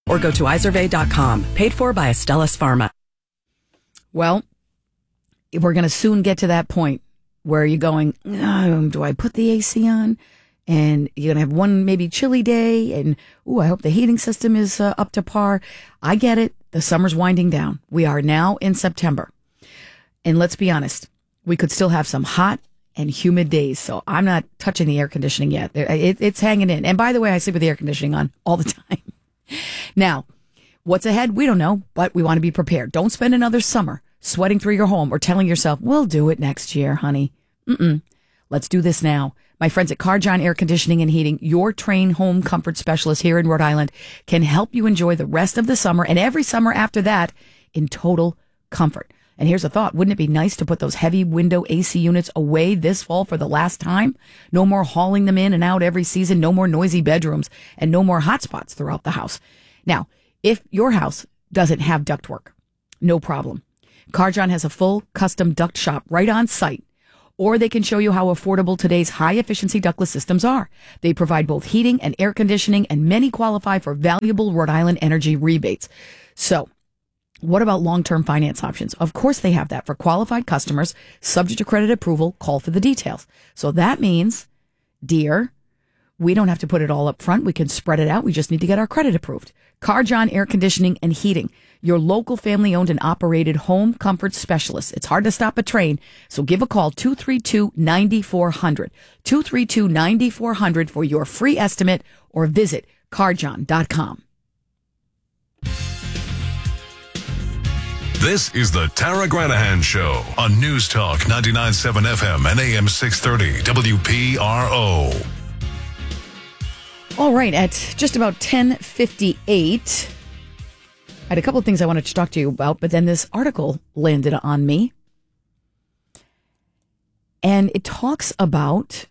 or go to Izervay.com. Paid for by Astellas Pharma. Well, we're going to soon get to that point where you're going, do I put the AC on? And you're going to have one maybe chilly day. And, I hope the heating system is up to par. I get it. The summer's winding down. We are now in September. And let's be honest, we could still have some hot and humid days. So I'm not touching the air conditioning yet. It's hanging in. And by the way, I sleep with the air conditioning on all the time. Now, what's ahead? We don't know, but we want to be prepared. Don't spend another summer sweating through your home or telling yourself, we'll do it next year, honey. Let's do this now. My friends at Carjon Air Conditioning and Heating, your trained home comfort specialist here in Rhode Island, can help you enjoy the rest of the summer and every summer after that in total comfort. And here's a thought. Wouldn't it be nice to put those heavy window AC units away this fall for the last time? No more hauling them in and out every season. No more noisy bedrooms and no more hot spots throughout the house. Now, if your house doesn't have ductwork, no problem. Carjon has a full custom duct shop right on site, or they can show you how affordable today's high-efficiency ductless systems are. They provide both heating and air conditioning, and many qualify for valuable Rhode Island energy rebates. So, what about long-term finance options? Of course they have that. For qualified customers, subject to credit approval, call for the details. So that means, dear, we don't have to put it all up front. We can spread it out. We just need to get our credit approved. Carjon Air Conditioning and Heating, your local family-owned and operated home comfort specialist. It's hard to stop a train, so give a call, 232-9400. 232-9400 for your free estimate, or visit carjon.com. This is the Tara Granahan Show on News Talk 99.7 FM and AM 630 WPRO. All right, at just about 10:58, I had a couple of things I wanted to talk to you about, but then this article landed on me. And it talks about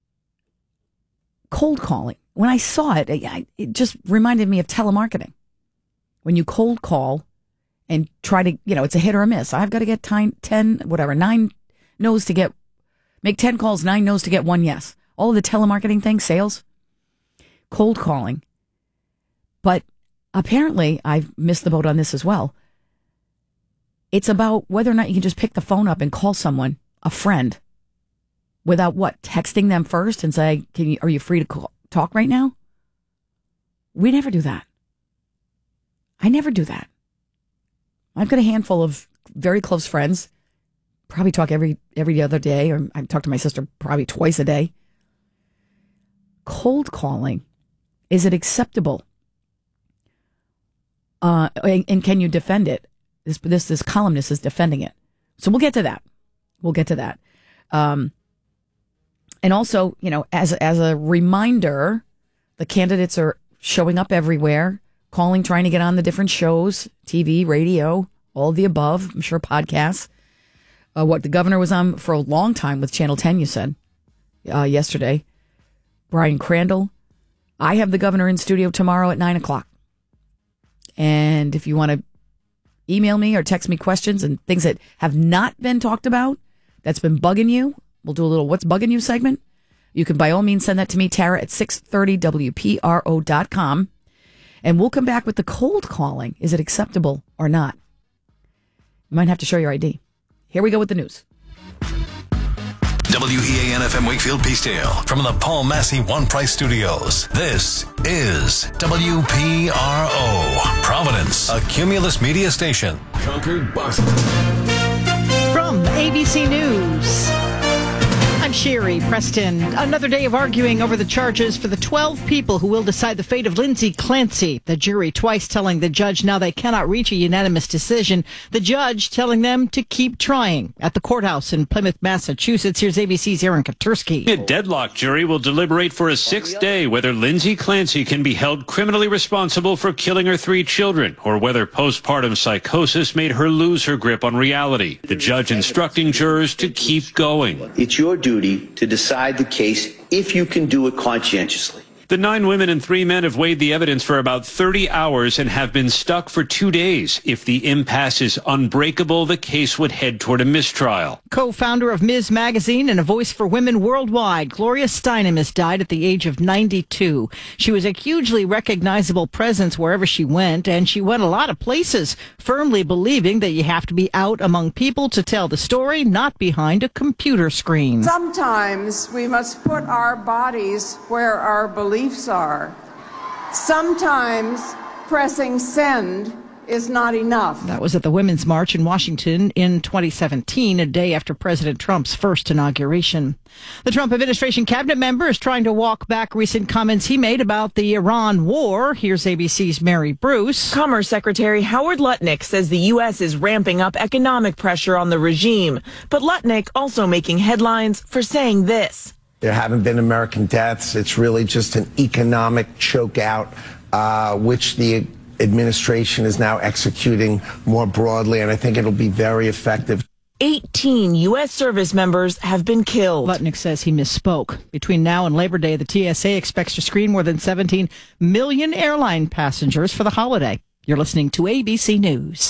cold calling. When I saw it, it just reminded me of telemarketing. When you cold call and try to, it's a hit or a miss. I've got to get 9 no's to get, make 10 calls, 9 no's to get 1 yes. All of the telemarketing things, sales, cold calling. But apparently, I've missed the boat on this as well. It's about whether or not you can just pick the phone up and call someone, a friend, without texting them first and say, are you free to talk right now? We never do that. I never do that. I've got a handful of very close friends, probably talk every other day, or I talk to my sister probably twice a day. Cold calling, is it acceptable? And can you defend it? This columnist is defending it. So we'll get to that. And also, as a reminder, the candidates are showing up everywhere, calling, trying to get on the different shows, TV, radio, all of the above, I'm sure podcasts. What the governor was on for a long time with Channel 10, you said, yesterday. Brian Crandall. I have the governor in studio tomorrow at 9:00. And if you want to email me or text me questions and things that have not been talked about, that's been bugging you, we'll do a little What's Bugging You segment. You can by all means send that to me, Tara, at 630WPRO.com. And we'll come back with the cold calling. Is it acceptable or not? You might have to show your ID. Here we go with the news. WEAN-FM Wakefield Peacedale from the Paul Massey One Price Studios. This is WPRO, Providence, a Cumulus media station. Conquered Boston. From ABC News, I'm Sherry Preston. Another day of arguing over the charges for the 12 people who will decide the fate of Lindsay Clancy. The jury twice telling the judge now they cannot reach a unanimous decision. The judge telling them to keep trying. At the courthouse in Plymouth, Massachusetts, here's ABC's Aaron Katursky. A deadlock jury will deliberate for a 6th day whether Lindsay Clancy can be held criminally responsible for killing her 3 children, or whether postpartum psychosis made her lose her grip on reality. The judge instructing jurors to keep going. It's your duty to decide the case if you can do it conscientiously. The 9 women and 3 men have weighed the evidence for about 30 hours and have been stuck for 2 days. If the impasse is unbreakable, the case would head toward a mistrial. Co-founder of Ms. Magazine and a voice for women worldwide, Gloria Steinem has died at the age of 92. She was a hugely recognizable presence wherever she went, and she went a lot of places, firmly believing that you have to be out among people to tell the story, not behind a computer screen. Sometimes we must put our bodies where our beliefs are. Sometimes pressing send is not enough. That was at the Women's March in Washington in 2017, a day after President Trump's first inauguration. The Trump administration cabinet member is trying to walk back recent comments he made about the Iran war. Here's ABC's Mary Bruce. Commerce Secretary Howard Lutnick says the U.S. is ramping up economic pressure on the regime. But Lutnick also making headlines for saying this. There haven't been American deaths. It's really just an economic chokeout, which the administration is now executing more broadly, and I think it'll be very effective. 18 U.S. service members have been killed. Lutnick says he misspoke. Between now and Labor Day, the TSA expects to screen more than 17 million airline passengers for the holiday. You're listening to ABC News.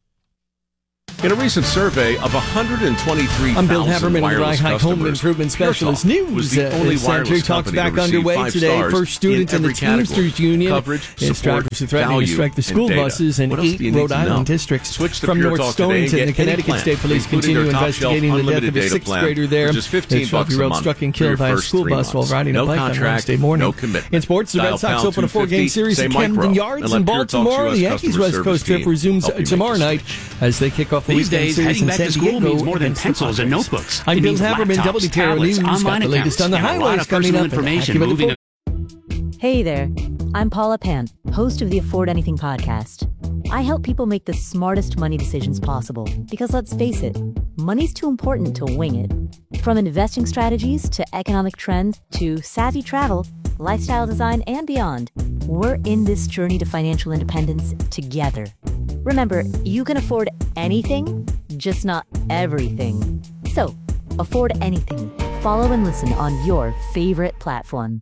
In a recent survey of 123,000 I'm Bill Haberman, wireless High Home customers, Improvement Specialist PureTalk News. was the only wireless talks company back to receive underway 5 today. stars First students in the Teamsters Union coverage, is support, strikers are threatening to value, strike the school and data. buses in What else do 8 you need Rhode to know? Island districts. Switch to From Pure North Talk today and Stonington, get the Connecticut any plan, State Police including continue their top-shelf investigating the death unlimited of a data 6th plan grader there. for just $15 The 12-year-old a month struck and for your killed by a first school 3 bus while months. riding No a bike on contract, Wednesday morning. no commitment. In sports, the Dial Red Sox pound open a 4-game 250, series say at Micro, Camden Yards and let in Pure Talk's Baltimore. US The Yankees customer West Coast service trip team resumes help you make tomorrow the night switch. as they kick off the These weekend days, series heading in back San to school Diego means more than against the pencils and Padres. notebooks. I'm It Bill means Haberman, laptops, WTRO tablets, News. online Got the latest on the accounts, and a lot highways of coming personal up. information Active moving. Hey there, I'm Paula Pant, host of the Afford Anything podcast. I help people make the smartest money decisions possible because let's face it, money's too important to wing it. From investing strategies to economic trends to savvy travel, lifestyle design, and beyond, we're in this journey to financial independence together. Remember, you can afford anything, just not everything. So, afford anything. Follow and listen on your favorite platform.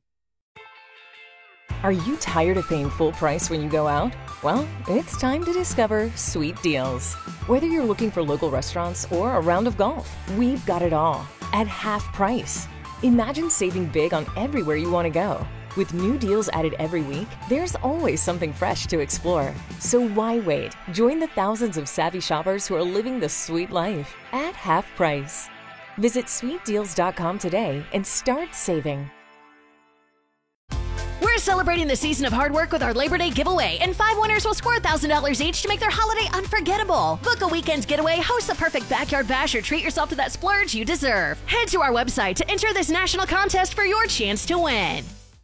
Are you tired of paying full price when you go out? Well, it's time to discover Sweet Deals. Whether you're looking for local restaurants or a round of golf, we've got it all at half price. Imagine saving big on everywhere you want to go. With new deals added every week, there's always something fresh to explore. So why wait? Join the thousands of savvy shoppers who are living the sweet life at half price. Visit sweetdeals.com today and start saving. We're celebrating the season of hard work with our Labor Day giveaway, and 5 winners will score $1,000 each to make their holiday unforgettable. Book a weekend getaway, host the perfect backyard bash, or treat yourself to that splurge you deserve. Head to our website to enter this national contest for your chance to win.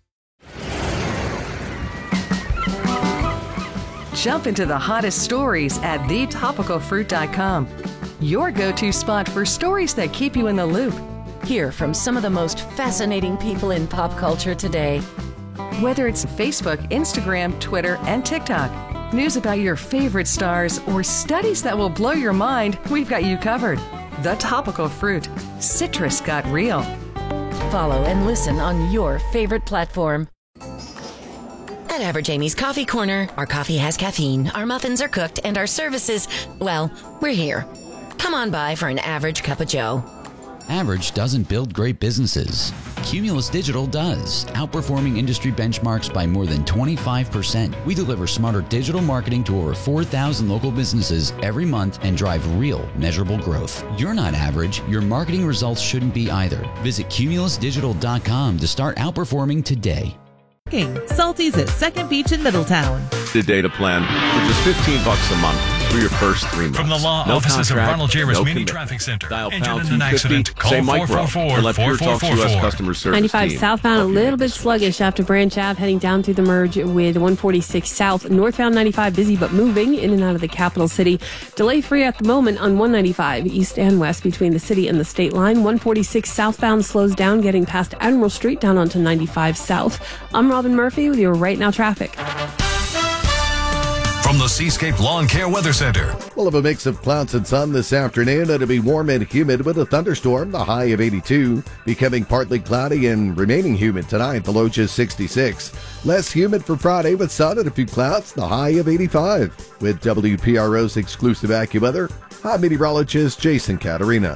Jump into the hottest stories at thetopicalfruit.com. Your go-to spot for stories that keep you in the loop. Hear from some of the most fascinating people in pop culture today. Whether it's Facebook, Instagram, Twitter, and TikTok, news about your favorite stars, or studies that will blow your mind, we've got you covered. The Topical Fruit. Citrus got real. Follow and listen on your favorite platform. At Average Amy's Coffee Corner, our coffee has caffeine, our muffins are cooked, and our services, well, we're here. Come on by for an average cup of joe. Average doesn't build great businesses. Cumulus Digital does, outperforming industry benchmarks by more than 25%. We deliver smarter digital marketing to over 4,000 local businesses every month and drive real, measurable growth. You're not average. Your marketing results shouldn't be either. Visit cumulusdigital.com to start outperforming today. Salty's at Second Beach in Middletown. The data plan for just $15 a month for your first 3 months. From the law no offices contract, of Ronald J. Rosmini commitment. Traffic Center. Dial Injured pound in an 250, accident, call say Micro, 444 and let Pure Talk's U.S. customer service 95 team southbound, a help you little make bit this sluggish after Branch Ave, heading down through the merge with 146 south. Northbound 95 busy but moving in and out of the capital city. Delay free at the moment on 195 east and west between the city and the state line. 146 southbound slows down getting past Admiral Street down onto 95 south. I'm Robin Murphy with your Right Now traffic. from the Seascape Lawn Care Weather Center. We'll have a mix of clouds and sun this afternoon. It'll be warm and humid with a thunderstorm, the high of 82. Becoming partly cloudy and remaining humid tonight, the low just 66. Less humid for Friday with sun and a few clouds, the high of 85. With WPRO's exclusive AccuWeather, I'm meteorologist Jason Caterina.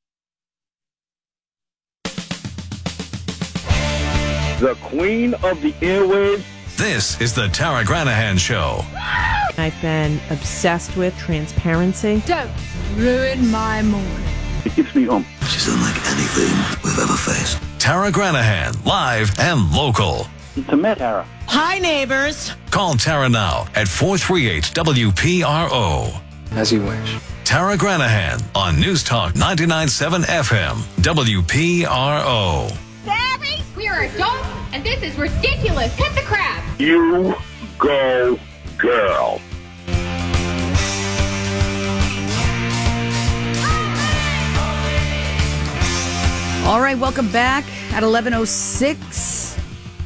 The queen of the airwaves. This is the Tara Granahan Show. I've been obsessed with transparency. Don't ruin my morning. It keeps me home. She's unlike anything we've ever faced. Tara Granahan, live and local. To Met, Tara. Hi, neighbors. Call Tara now at 438-WPRO. As you wish. Tara Granahan on News Talk 99.7 FM, WPRO. Barry, we are adults, and this is ridiculous. Cut the crap. You go, girl. All right, welcome back at 11:06.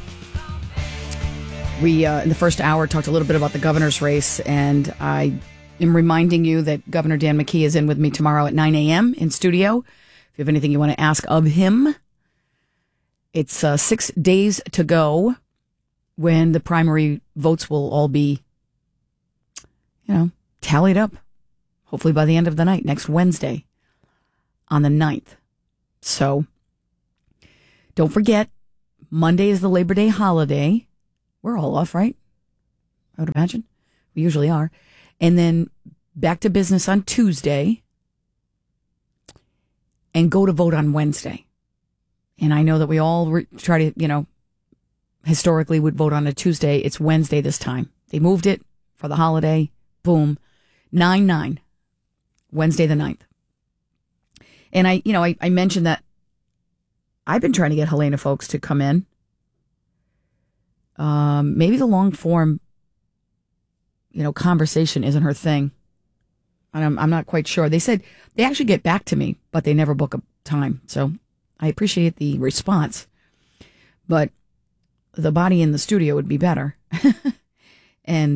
We, in the first hour, talked a little bit about the governor's race, and I am reminding you that Governor Dan McKee is in with me tomorrow at 9 a.m. in studio. If you have anything you want to ask of him, it's 6 days to go when the primary votes will all be, tallied up, hopefully by the end of the night, next Wednesday on the 9th. So don't forget, Monday is the Labor Day holiday. We're all off, right? I would imagine. We usually are. And then back to business on Tuesday and go to vote on Wednesday. And I know that we all try to, historically would vote on a Tuesday. It's Wednesday this time. They moved it for the holiday. Boom. 9/9. Wednesday the 9th. And I mentioned that I've been trying to get Helena folks to come in. Maybe the long form, conversation isn't her thing. I'm not quite sure. They said they actually get back to me, but they never book a time. So I appreciate the response, but the body in the studio would be better. And,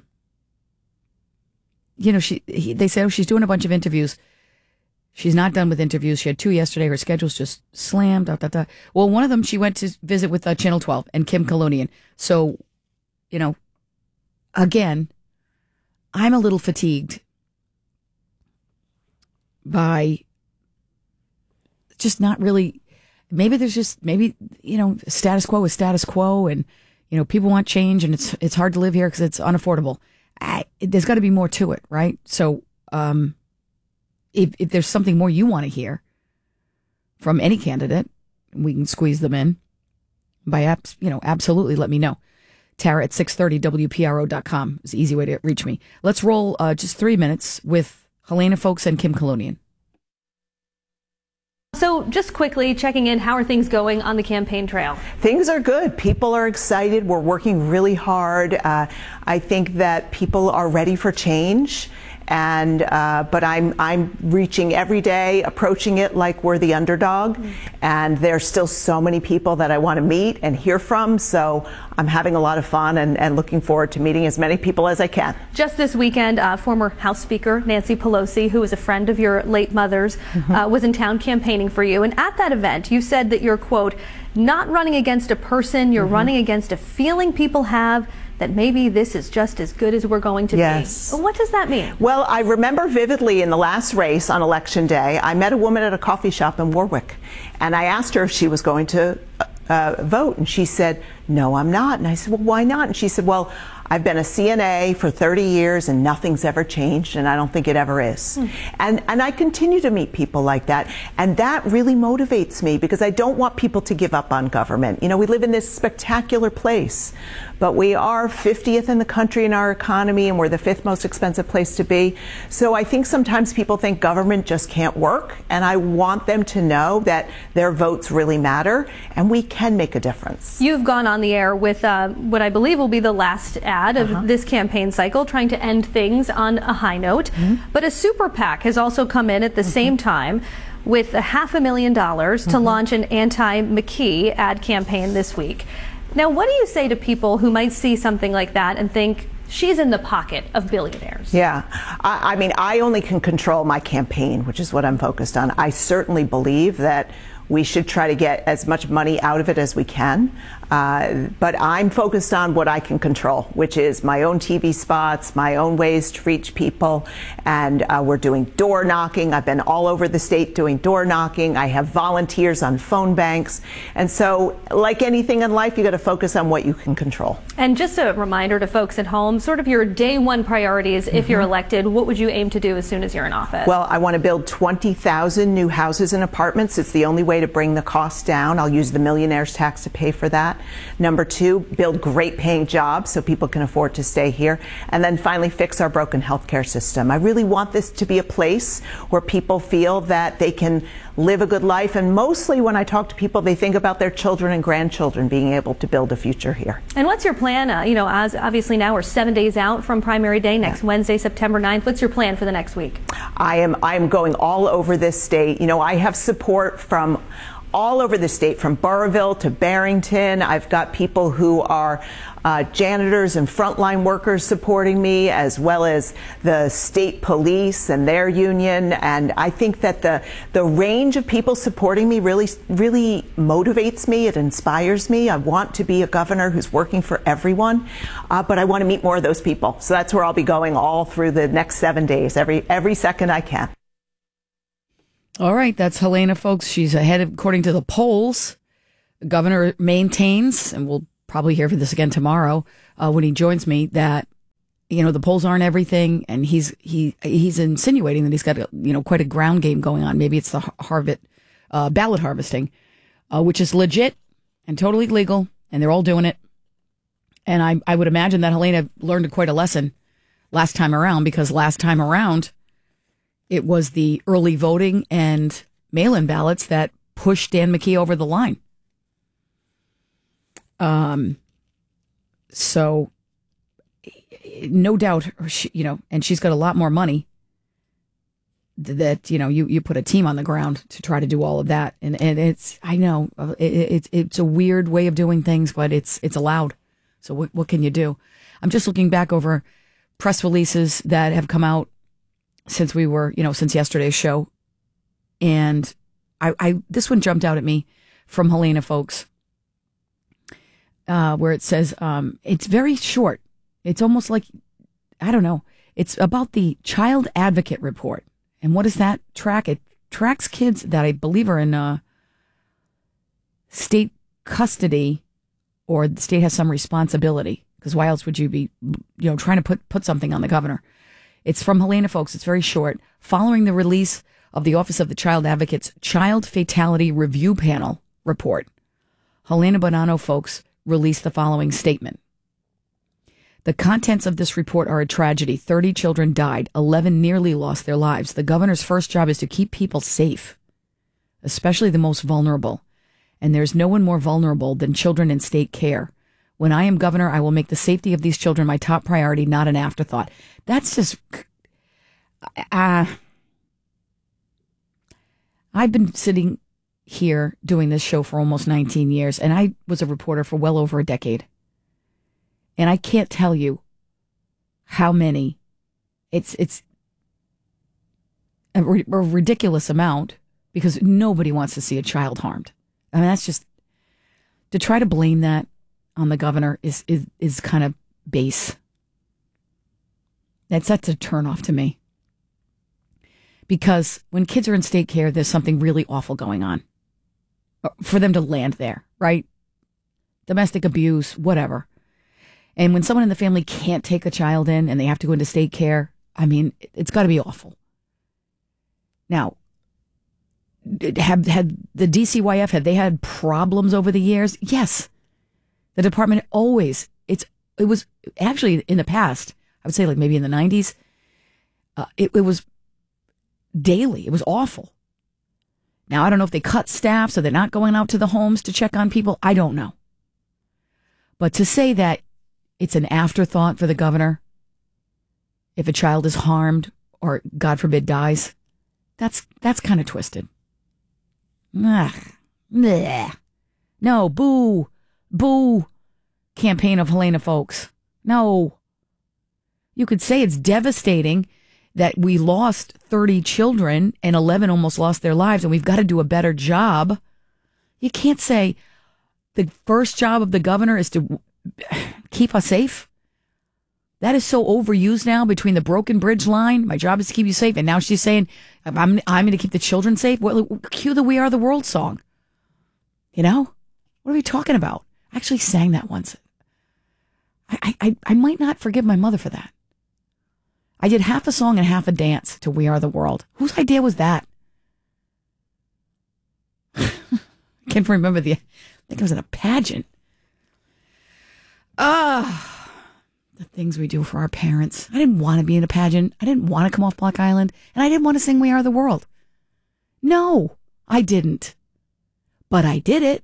they said, she's doing a bunch of interviews. She's not done with interviews. She had 2 yesterday. Her schedule's just slammed. Well, one of them, she went to visit with Channel 12 and Kim Kalunian. So, again, I'm a little fatigued by just not really, maybe status quo is status quo, and, people want change, and it's hard to live here because it's unaffordable. There's got to be more to it, right? So, if there's something more you want to hear from any candidate, we can squeeze them in by absolutely let me know. Tara at 630WPRO.com is the easy way to reach me. Let's roll just 3 minutes with Helena Folks and Kim Kalunian. So just quickly checking in, how are things going on the campaign trail? Things are good. People are excited. We're working really hard. I think that people are ready for change. And but I'm reaching every day, approaching it like we're the underdog. And there's still so many people that I want to meet and hear from. So I'm having a lot of fun and looking forward to meeting as many people as I can. Just this weekend, former House Speaker Nancy Pelosi, who was a friend of your late mother's, was in town campaigning for you. And at that event, you said that you're, quote, not running against a person, you're running against a feeling people have that maybe this is just as good as we're going to be. Well, what does that mean? Well, I remember vividly in the last race on Election Day, I met a woman at a coffee shop in Warwick, and I asked her if she was going to vote, and she said, no, I'm not. And I said, well, why not? And she said, well, I've been a CNA for 30 years and nothing's ever changed, and I don't think it ever is. And I continue to meet people like that, and that really motivates me because I don't want people to give up on government. We live in this spectacular place, but we are 50th in the country in our economy, and we're the 5th most expensive place to be. So I think sometimes people think government just can't work, and I want them to know that their votes really matter, and we can make a difference. You've gone on the air with what I believe will be the last ad of this campaign cycle, trying to end things on a high note. But a super PAC has also come in at the same time with $500,000 to launch an anti-McKee ad campaign this week. Now, what do you say to people who might see something like that and think she's in the pocket of billionaires. Yeah. I mean, I only can control my campaign, which is what I'm focused on. I certainly believe that we should try to get as much money out of it as we can. But I'm focused on what I can control, which is my own TV spots, my own ways to reach people. And we're doing door knocking. I've been all over the state doing door knocking. I have volunteers on phone banks. And so, like anything in life, you got to focus on what you can control. And just a reminder to folks at home, sort of your day one priorities if you're elected, what would you aim to do as soon as you're in office? Well, I want to build 20,000 new houses and apartments. It's the only way to bring the cost down. I'll use the millionaire's tax to pay for that. Number two, build great paying jobs so people can afford to stay here. And then finally, fix our broken healthcare system. I really want this to be a place where people feel that they can live a good life. And mostly when I talk to people, they think about their children and grandchildren being able to build a future here. And what's your plan? As obviously now we're 7 days out from primary day, next Wednesday, September 9th. What's your plan for the next week? I am going all over this state. I have support from all over the state, from Burrillville to Barrington. I've got people who are janitors and frontline workers supporting me, as well as the state police and their union. And I think that the range of people supporting me really motivates me. It inspires me. I want to be a governor who's working for everyone, but I want to meet more of those people. So that's where I'll be going all through the next 7 days, every second I can. All right, that's Helena, folks. She's ahead, according to the polls. The governor maintains, and we'll probably hear for this again tomorrow when he joins me, that the polls aren't everything, and he's insinuating that he's got quite a ground game going on. Maybe it's the ballot harvesting, which is legit and totally legal, and they're all doing it. And I would imagine that Helena learned quite a lesson last time around, because last time around, it was the early voting and mail-in ballots that pushed Dan McKee over the line. So no doubt, and she's got a lot more money that, you put a team on the ground to try to do all of that. And it's a weird way of doing things, but it's allowed. So what can you do? I'm just looking back over press releases that have come out since since yesterday's show. And this one jumped out at me from Helena, folks, where it says, it's very short. It's almost like, I don't know. It's about the Child Advocate Report. And what does that track? It tracks kids that I believe are in state custody, or the state has some responsibility. Because why else would you be, trying to put something on the governor? It's from Helena, folks. It's very short. Following the release of the Office of the Child Advocate's Child Fatality Review Panel report, Helena Bonanno, folks, released the following statement. The contents of this report are a tragedy. 30 children died. 11 nearly lost their lives. The governor's first job is to keep people safe, especially the most vulnerable. And there's no one more vulnerable than children in state care. When I am governor, I will make the safety of these children my top priority, not an afterthought. That's just, I've been sitting here doing this show for almost 19 years, and I was a reporter for well over a decade. And I can't tell you how many, it's a ridiculous amount, because nobody wants to see a child harmed. I mean, that's just, to try to blame that on the governor is kind of base. That's a turnoff to me. Because when kids are in state care, there's something really awful going on. For them to land there, right? Domestic abuse, whatever. And when someone in the family can't take a child in and they have to go into state care, I mean, it's got to be awful. Now, had the DCYF, have they had problems over the years? Yes. The department always, it was actually in the past, I would say like maybe in the 90s, it was daily. It was awful. Now, I don't know if they cut staff so they're not going out to the homes to check on people. I don't know. But to say that it's an afterthought for the governor if a child is harmed or, God forbid, dies, that's kind of twisted. Ugh. Bleh. No, boo. Boo. Campaign of Helena, folks. No. You could say it's devastating that we lost 30 children and 11 almost lost their lives, and we've got to do a better job. You can't say the first job of the governor is to keep us safe. That is so overused now between the broken bridge line. My job is to keep you safe. And now she's saying, I'm going to keep the children safe. Well, cue the We Are the World song. You know? What are we talking about? I actually sang that once. I might not forgive my mother for that. I did half a song and half a dance to We Are the World. Whose idea was that? Can't remember I think it was in a pageant. The things we do for our parents. I didn't want to be in a pageant. I didn't want to come off Block Island. And I didn't want to sing We Are the World. No, I didn't. But I did it.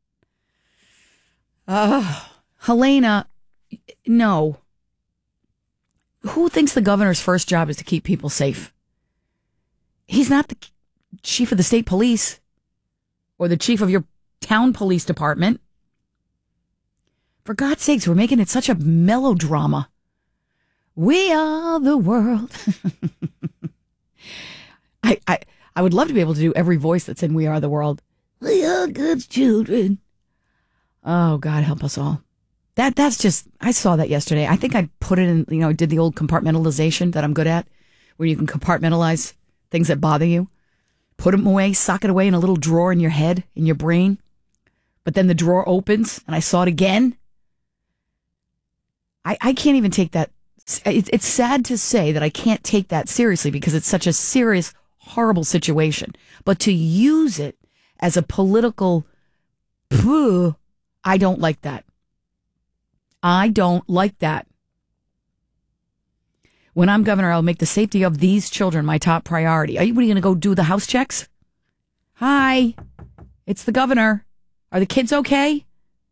Helena, no. Who thinks the governor's first job is to keep people safe? He's not the chief of the state police or the chief of your town police department. For God's sakes, we're making it such a melodrama. We are the world. I would love to be able to do every voice that's in We Are the World. We are good children. Oh, God, help us all. That's just, I saw that yesterday. I think I put it in, did the old compartmentalization that I'm good at, where you can compartmentalize things that bother you. Put them away, sock it away in a little drawer in your head, in your brain. But then the drawer opens, and I saw it again. I can't even take that. It's sad to say that I can't take that seriously because it's such a serious, horrible situation. But to use it as a political, I don't like that. I don't like that. When I'm governor, I'll make the safety of these children my top priority. Are you going to go do the house checks? Hi, it's the governor. Are the kids okay?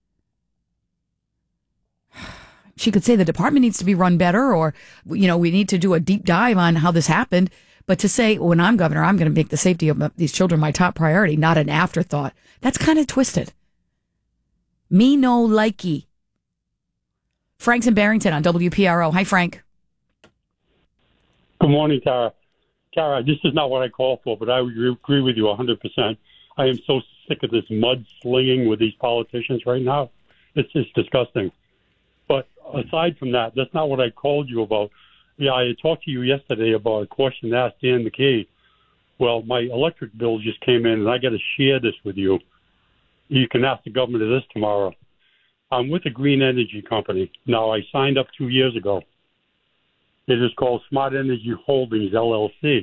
She could say the department needs to be run better, or, we need to do a deep dive on how this happened. But to say, when I'm governor, I'm going to make the safety of these children my top priority, not an afterthought. That's kind of twisted. Me no likey. Frank's in Barrington on WPRO. Hi, Frank. Good morning, Tara. Tara, this is not what I call for, but I would agree with you 100%. I am so sick of this mudslinging with these politicians right now. It's just disgusting. But aside from that, that's not what I called you about. Yeah, I had talked to you yesterday about a question asked Dan McKee. Well, my electric bill just came in, and I got to share this with you. You can ask the government of this tomorrow. I'm with a green energy company. Now, I signed up 2 years ago. It is called Smart Energy Holdings, LLC.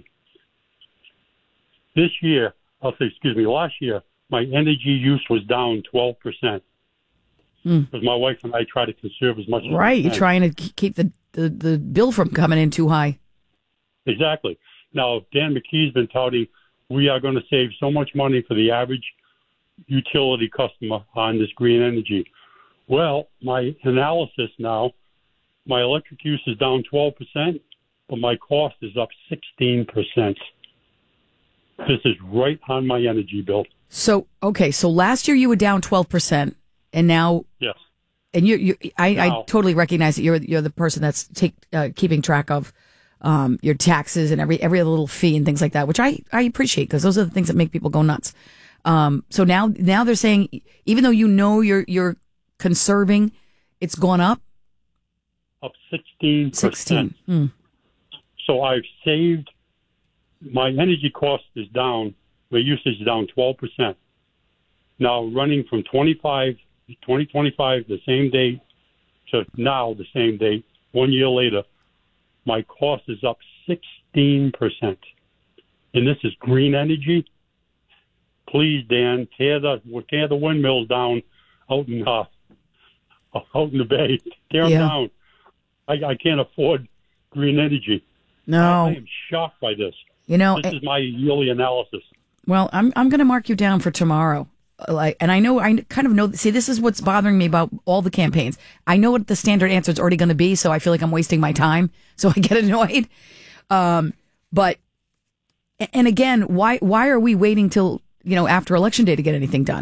Last year, my energy use was down 12%. Because my wife and I try to conserve as much as we can. You're trying to keep the bill from coming in too high. Exactly. Now, Dan McKee's been touting we are going to save so much money for the average utility customer on this green energy. Well, my analysis now, my electric use is down 12%, but my cost is up 16%. This is right on my energy bill. So last year you were down 12%, and now... Yes. And I totally recognize that you're the person that's keeping track of your taxes and every other little fee and things like that, which I appreciate, because those are the things that make people go nuts. So now they're saying, even though you're conserving, it's gone up? Up 16%. 16. So I've saved, my energy cost is down, my usage is down 12%. Now running from 2025, the same date, to now the same date, 1 year later, my cost is up 16%. And this is green energy. Please, Dan, tear the windmills down out in the bay. Tear them down. I can't afford green energy. No. I am shocked by this. This is my yearly analysis. Well, I'm going to mark you down for tomorrow. And I kind of know. See, this is what's bothering me about all the campaigns. I know what the standard answer is already going to be, so I feel like I'm wasting my time. So I get annoyed. But again, why are we waiting till after Election Day to get anything done?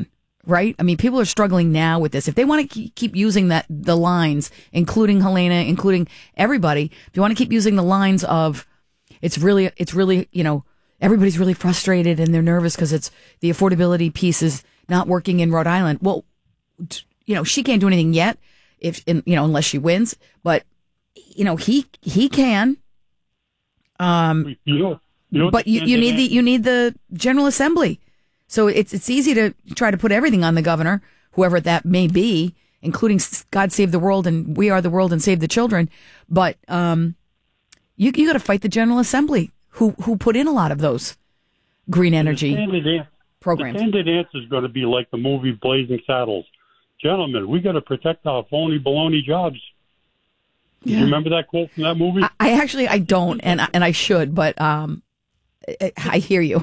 right? I mean, people are struggling now with this. If they want to keep using the lines, including Helena, including everybody, if you want to keep using the lines of it's really, everybody's really frustrated and they're nervous because it's the affordability piece is not working in Rhode Island. Well, she can't do anything yet unless she wins, but he can. But you need the General Assembly. So it's easy to try to put everything on the governor, whoever that may be, including God Save the World and We Are the World and Save the Children. But you got to fight the General Assembly, who put in a lot of those green energy programs. The candid answer is going to be like the movie Blazing Saddles. Gentlemen, we got to protect our phony baloney jobs. Yeah. You remember that quote from that movie? I don't, and I should, but I hear you.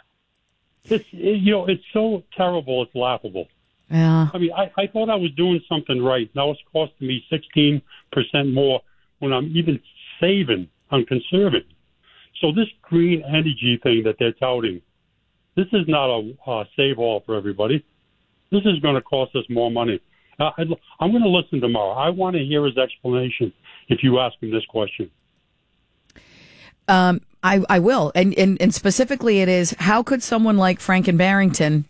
It's so terrible, it's laughable. Yeah. I mean, I thought I was doing something right. Now it's costing me 16% more when I'm even saving, I'm conserving. So this green energy thing that they're touting, this is not a save-all for everybody. This is going to cost us more money. I'm going to listen tomorrow. I want to hear his explanation if you ask him this question. I will. And specifically it is, how could someone like Franken Barrington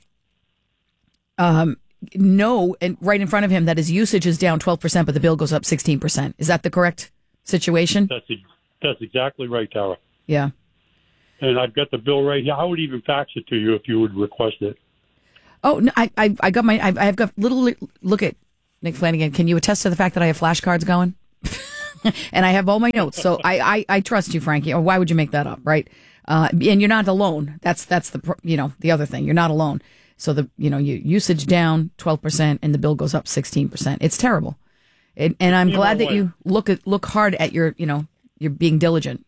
know and right in front of him that his usage is down 12%, but the bill goes up 16%? Is that the correct situation? That's exactly right, Tara. Yeah. And I've got the bill right here. I would even fax it to you if you would request it. Oh, no, I've got little, look at Nick Flanagan. Can you attest to the fact that I have flashcards going? And I have all my notes. So I trust you, Frankie. Or why would you make that up? Right. And you're not alone. That's the other thing. You're not alone. So your usage down 12% and the bill goes up 16%. It's terrible. And I'm glad that you look hard at you're being diligent.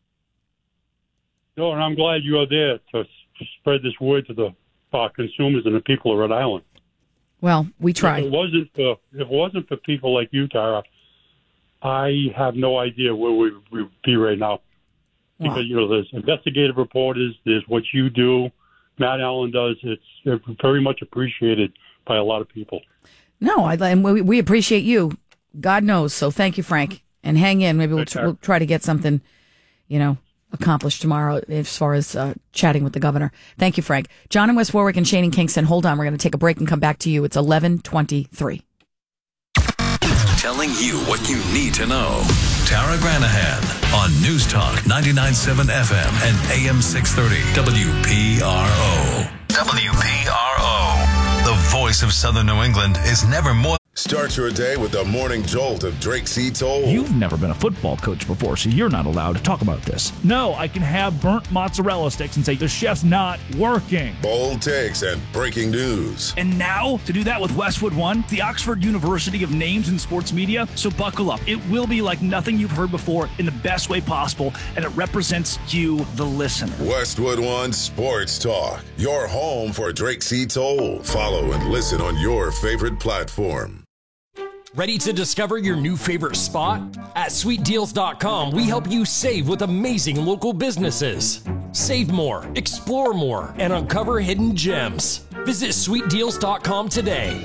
No, and I'm glad you are there to spread this word to the consumers and the people of Rhode Island. Well, we try. If it wasn't for people like you, Tara, I have no idea where we would be right now. Wow. Because, there's investigative reporters, there's what you do, Matt Allen does. It's very much appreciated by a lot of people. No, and we appreciate you. God knows. So thank you, Frank. And hang in. Maybe we'll try to get something, accomplished tomorrow as far as chatting with the governor. Thank you, Frank. John in West Warwick and Shane in Kingston. Hold on. We're going to take a break and come back to you. It's 11:23. Telling you what you need to know. Tara Granahan on News Talk 99.7 FM and AM 630 WPRO. WPRO. The voice of Southern New England is never more. Start your day with the morning jolt of Drake C. Toll. You've never been a football coach before, so you're not allowed to talk about this. No, I can have burnt mozzarella sticks and say, the chef's not working. Bold takes and breaking news. And now, to do that with Westwood One, the Oxford University of Names in Sports Media. So buckle up. It will be like nothing you've heard before in the best way possible, and it represents you, the listener. Westwood One Sports Talk, your home for Drake C. Toll. Follow and listen on your favorite platform. Ready to discover your new favorite spot? At SweetDeals.com, we help you save with amazing local businesses. Save more, explore more, and uncover hidden gems. Visit SweetDeals.com today.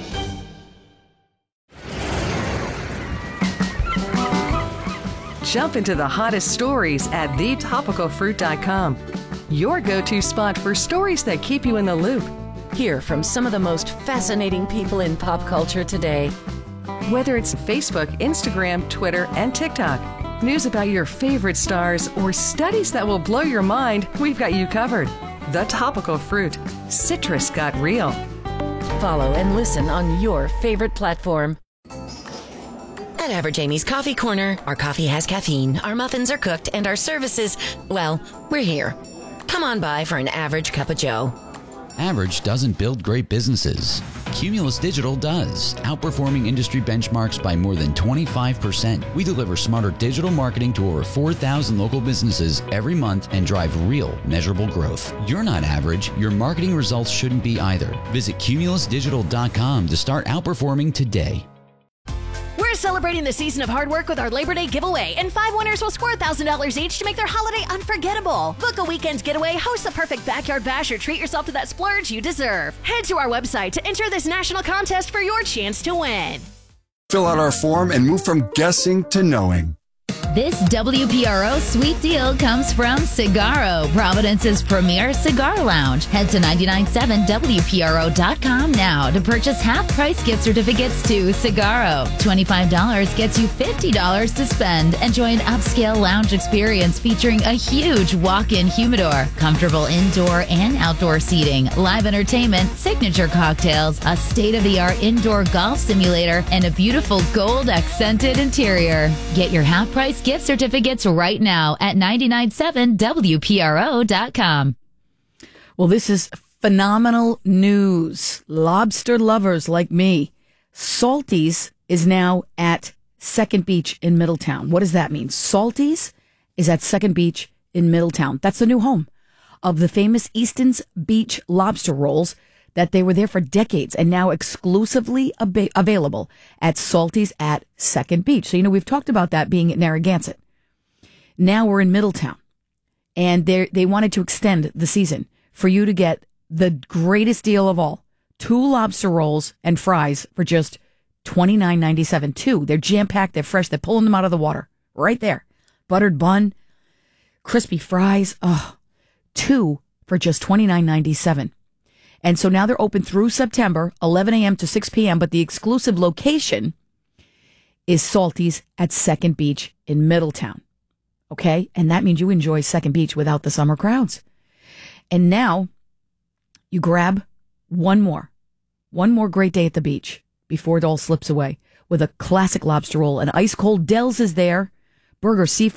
Jump into the hottest stories at thetopicalfruit.com. Your go-to spot for stories that keep you in the loop. Hear from some of the most fascinating people in pop culture today. Whether it's Facebook, Instagram, Twitter, and TikTok, news about your favorite stars, or studies that will blow your mind, we've got you covered. The Topical Fruit. Citrus got real. Follow and listen on your favorite platform. At Average Amy's Coffee Corner, our coffee has caffeine, our muffins are cooked, and our services, well, we're here. Come on by for an average cup of joe. Average doesn't build great businesses. Cumulus Digital does, outperforming industry benchmarks by more than 25%. We deliver smarter digital marketing to over 4,000 local businesses every month and drive real, measurable growth. You're not average. Your marketing results shouldn't be either. Visit cumulusdigital.com to start outperforming today. We're We're celebrating the season of hard work with our Labor Day giveaway, and 5 winners will score $1,000 each to make their holiday unforgettable. Book a weekend getaway, host the perfect backyard bash, or treat yourself to that splurge you deserve. Head to our website to enter this national contest for your chance to win. Fill out our form and move from guessing to knowing. This WPRO sweet deal comes from Cigaro, Providence's premier cigar lounge. Head to 997WPRO.com now to purchase half-price gift certificates to Cigaro. $25 gets you $50 to spend. Enjoy an upscale lounge experience featuring a huge walk-in humidor, comfortable indoor and outdoor seating, live entertainment, signature cocktails, a state-of-the-art indoor golf simulator, and a beautiful gold-accented interior. Get your half-price gift certificates right now at 997WPRO.com. Well, this is phenomenal news. Lobster lovers like me. Salty's is now at Second Beach in Middletown. What does that mean? Salty's is at Second Beach in Middletown. That's the new home of the famous Easton's Beach lobster rolls that they were there for decades and now exclusively available at Salty's at Second Beach. So, we've talked about that being at Narragansett. Now we're in Middletown, and they wanted to extend the season for you to get the greatest deal of all. 2 lobster rolls and fries for just $29.97. 2. They're jam-packed, they're fresh, they're pulling them out of the water. Right there. Buttered bun, crispy fries. 2 for just $29.97. And so now they're open through September, 11 a.m. to 6 p.m., but the exclusive location is Salty's at Second Beach in Middletown. Okay? And that means you enjoy Second Beach without the summer crowds. And now you grab one more great day at the beach before it all slips away with a classic lobster roll. An ice cold Del's is there, burger, seafood.